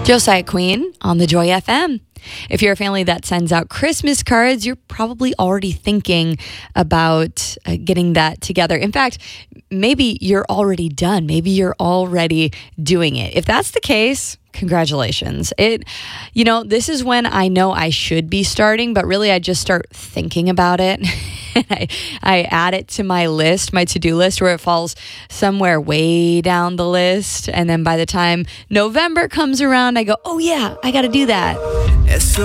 Josiah Queen on the Joy FM. If you're a family that sends out Christmas cards, you're probably already thinking about getting that together. In fact, maybe you're already done. Maybe you're already doing it. If that's the case, congratulations. This is when I know I should be starting, but really I just start thinking about it. I add it to my list, my to-do list, where it falls somewhere way down the list. And then by the time November comes around, I go, oh yeah, I got to do that.